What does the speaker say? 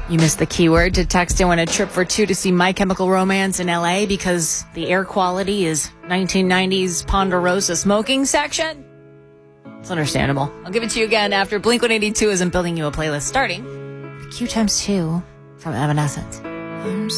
You missed the keyword to text in on a trip for two to see My Chemical Romance in LA because the air quality is 1990s Ponderosa smoking section. It's understandable. I'll give it to you again after Blink-182 isn't building you a playlist starting. The Q times 2 from Evanescence.